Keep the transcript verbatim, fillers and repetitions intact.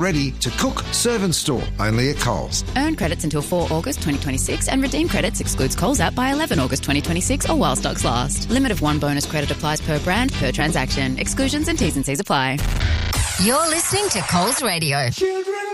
Ready to cook, serve and store. Only at Coles. Earn credits until four August twenty twenty-six and redeem credits excludes Coles app by eleven August twenty twenty-six or while stocks last. Limit of one bonus credit applies per brand, per transaction. Exclusions and T's and C's apply. You're listening to Coles Radio. Children